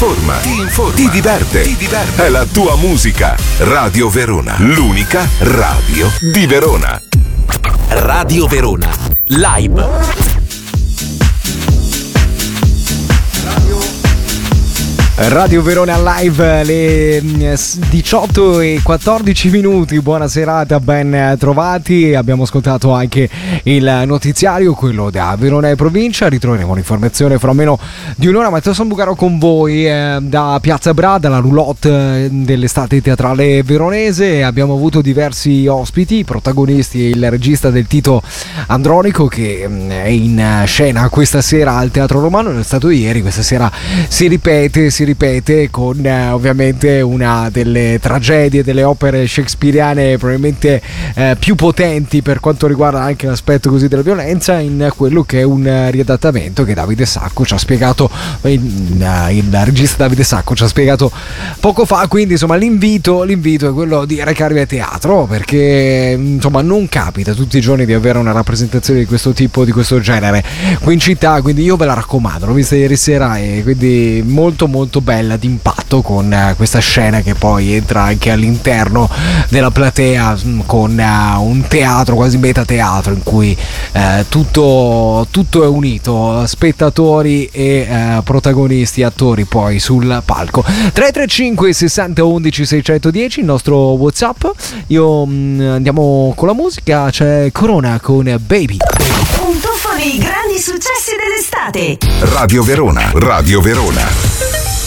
informa, ti diverte. È la tua musica. Radio Verona, l'unica radio di Verona. Radio Verona Live. Radio Verona Live, le 18:14. Buona serata, ben trovati. Abbiamo ascoltato anche il notiziario, quello da Verona e provincia. Ritroveremo l'informazione fra meno di un'ora. Matteo Sambugaro con voi da Piazza Bra, dalla roulotte dell'estate teatrale veronese. Abbiamo avuto diversi ospiti, protagonisti, il regista del Tito Andronico, che è in scena questa sera al Teatro Romano. È stato ieri, questa sera si ripete con ovviamente una delle tragedie, delle opere shakespeariane probabilmente più potenti per quanto riguarda anche l'aspetto così della violenza, in quello che è un riadattamento che Davide Sacco ci ha spiegato, il regista Davide Sacco ci ha spiegato poco fa. Quindi insomma l'invito è quello di recarvi a teatro, perché insomma non capita tutti i giorni di avere una rappresentazione di questo tipo, di questo genere qui in città, quindi io ve la raccomando. L'ho vista ieri sera e quindi molto molto bella, d'impatto, con questa scena che poi entra anche all'interno della platea, con un teatro, quasi metateatro, in cui tutto è unito, spettatori e protagonisti, attori poi sul palco. 335 60 11 610 il nostro WhatsApp. Andiamo con la musica, c'è Corona con Baby. Un tuffo dei grandi successi dell'estate. Radio Verona.